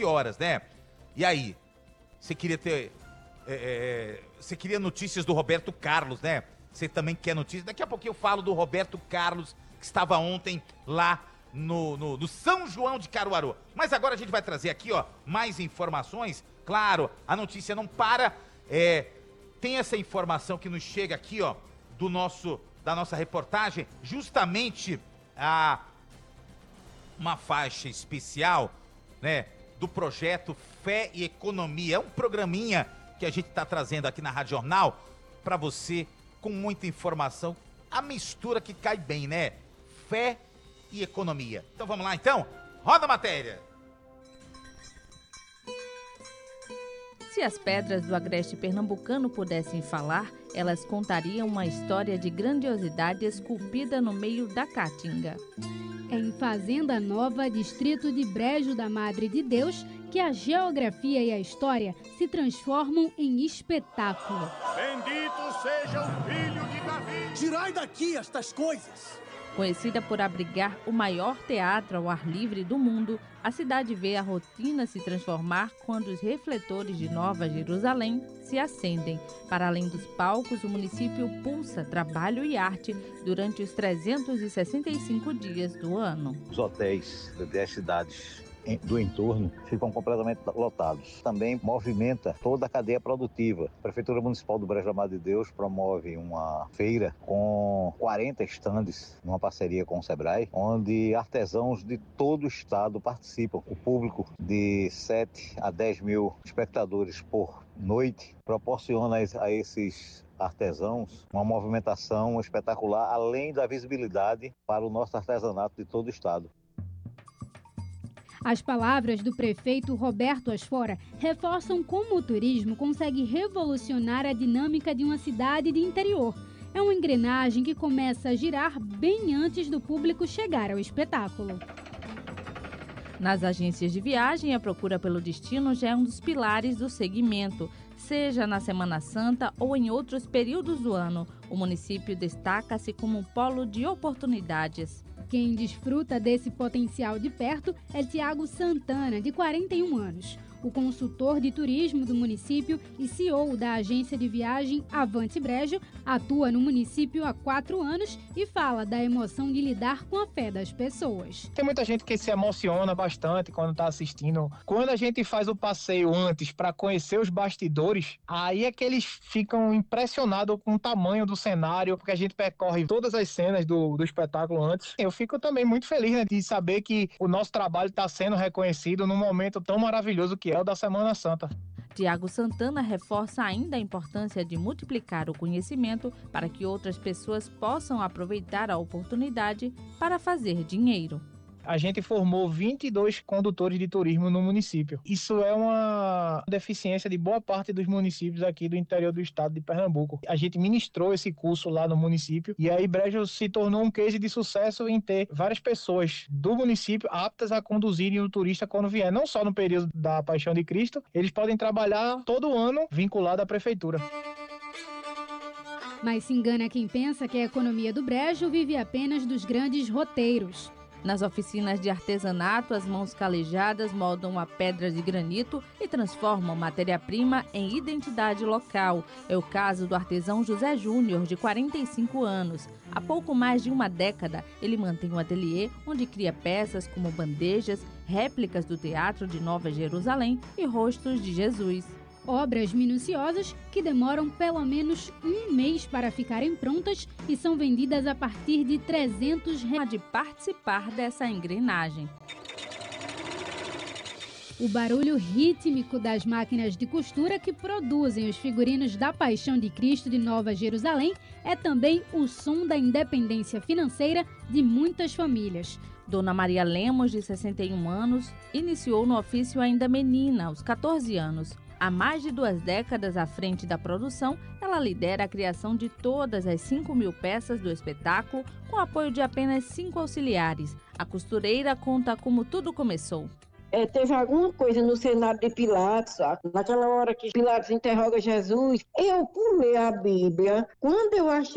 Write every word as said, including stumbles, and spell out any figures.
que horas, né? E aí? Você queria ter... É, você queria notícias do Roberto Carlos, né? Você também quer notícias? Daqui a pouquinho eu falo do Roberto Carlos, que estava ontem lá no, no, no São João de Caruaru. Mas agora a gente vai trazer aqui, ó, mais informações. Claro, a notícia não para. É, tem essa informação que nos chega aqui, ó, do nosso, da nossa reportagem, justamente a uma faixa especial, né, do projeto Fé e Economia. É um programinha que a gente está trazendo aqui na Rádio Jornal para você, com muita informação, a mistura que cai bem, né? Fé e economia. Então vamos lá, então? Roda a matéria! Se as pedras do agreste pernambucano pudessem falar, elas contariam uma história de grandiosidade esculpida no meio da caatinga. É em Fazenda Nova, distrito de Brejo da Madre de Deus, que a geografia e a história se transformam em espetáculo. Bendito seja o filho de Davi! Tirai daqui estas coisas! Conhecida por abrigar o maior teatro ao ar livre do mundo, a cidade vê a rotina se transformar quando os refletores de Nova Jerusalém se acendem. Para além dos palcos, o município pulsa trabalho e arte durante os trezentos e sessenta e cinco dias do ano. Os hotéis das cidades do entorno ficam completamente lotados. Também movimenta toda a cadeia produtiva. A Prefeitura Municipal do Brejo da Madre de Deus promove uma feira com quarenta estandes, numa parceria com o Sebrae, onde artesãos de todo o estado participam. O público de sete a dez mil espectadores por noite proporciona a esses artesãos uma movimentação espetacular, além da visibilidade para o nosso artesanato de todo o estado. As palavras do prefeito Roberto Asfora reforçam como o turismo consegue revolucionar a dinâmica de uma cidade de interior. É uma engrenagem que começa a girar bem antes do público chegar ao espetáculo. Nas agências de viagem, a procura pelo destino já é um dos pilares do segmento. Seja na Semana Santa ou em outros períodos do ano, o município destaca-se como um polo de oportunidades. Quem desfruta desse potencial de perto é Tiago Santana, de quarenta e um anos. O consultor de turismo do município e C E O da agência de viagem Avante Brejo atua no município há quatro anos e fala da emoção de lidar com a fé das pessoas. Tem muita gente que se emociona bastante quando está assistindo. Quando a gente faz o passeio antes para conhecer os bastidores, aí é que eles ficam impressionados com o tamanho do cenário, porque a gente percorre todas as cenas do, do espetáculo antes. Eu fico também muito feliz, né, de saber que o nosso trabalho está sendo reconhecido num momento tão maravilhoso que é o da Semana Santa. Tiago Santana reforça ainda a importância de multiplicar o conhecimento para que outras pessoas possam aproveitar a oportunidade para fazer dinheiro. A gente formou vinte e dois condutores de turismo no município. Isso é uma deficiência de boa parte dos municípios aqui do interior do estado de Pernambuco. A gente ministrou esse curso lá no município e aí Brejo se tornou um case de sucesso em ter várias pessoas do município aptas a conduzirem o turista quando vier, não só no período da Paixão de Cristo, eles podem trabalhar todo ano vinculado à prefeitura. Mas se engana quem pensa que a economia do Brejo vive apenas dos grandes roteiros. Nas oficinas de artesanato, as mãos calejadas moldam a pedra de granito e transformam matéria-prima em identidade local. É o caso do artesão José Júnior, de quarenta e cinco anos. Há pouco mais de uma década, ele mantém um ateliê onde cria peças como bandejas, réplicas do Teatro de Nova Jerusalém e rostos de Jesus. Obras minuciosas que demoram pelo menos um mês para ficarem prontas e são vendidas a partir de trezentos reais. De participar dessa engrenagem. O barulho rítmico das máquinas de costura que produzem os figurinos da Paixão de Cristo de Nova Jerusalém é também o som da independência financeira de muitas famílias. Dona Maria Lemos, de sessenta e um anos, iniciou no ofício ainda menina, aos catorze anos. Há mais de duas décadas à frente da produção, ela lidera a criação de todas as cinco mil peças do espetáculo, com apoio de apenas cinco auxiliares. A costureira conta como tudo começou. É, teve alguma coisa no cenário de Pilatos, naquela hora que Pilatos interroga Jesus, eu, por ler a Bíblia, quando eu achei